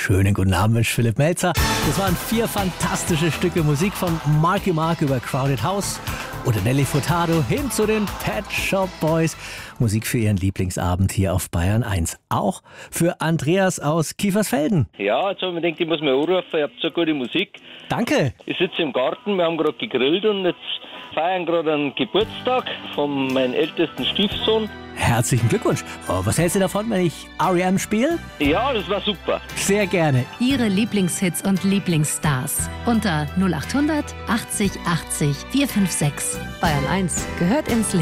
Schönen guten Abend, Mensch, Philipp Melzer. Das waren 4 fantastische Stücke Musik von Marky Mark über Crowded House oder Nelly Furtado hin zu den Pet Shop Boys. Musik für Ihren Lieblingsabend hier auf Bayern 1. Auch für Andreas aus Kiefersfelden. Ja, jetzt habe ich mir gedacht, ich muss mal anrufen, ihr habt so gute Musik. Danke. Ich sitze im Garten, wir haben gerade gegrillt und jetzt feiern gerade einen Geburtstag von meinem ältesten Stiefsohn. Herzlichen Glückwunsch. Oh, was hältst du davon, wenn ich R.E.M. spiele? Ja, das war super. Sehr gerne. Ihre Lieblingshits und Lieblingsstars unter 0800 80 80 456. Bayern 1 gehört ins Leben.